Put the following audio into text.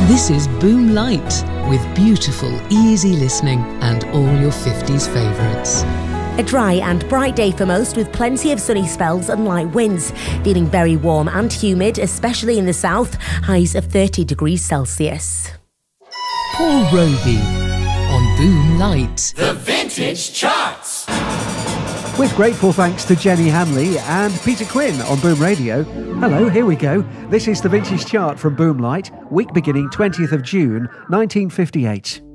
This is Boom Light, with beautiful, easy listening and all your 50s favourites. A dry and bright day for most, with plenty of sunny spells and light winds. Feeling very warm and humid, especially in the south, highs of 30 degrees Celsius. Paul Roby on Boom Light. The Vintage Charts. With grateful thanks to Jenny Hanley and Peter Quinn on Boom Radio. Hello, here we go. This is the Vintage Chart from Boom Light, week beginning 20th of June, 1958.